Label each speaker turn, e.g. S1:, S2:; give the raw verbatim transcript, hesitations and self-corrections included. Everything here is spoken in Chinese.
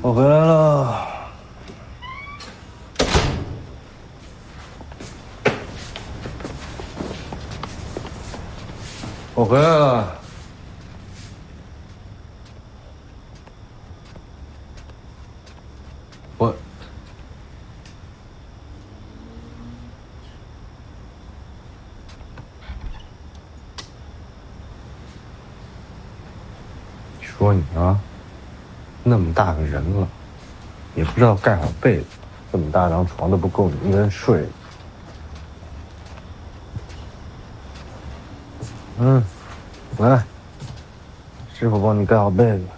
S1: 我回来了。我回来了。我。你说你啊，那么大个人了，也不知道盖好被子，这么大张床都不够你一个人睡。嗯，来，师傅帮你盖好被子。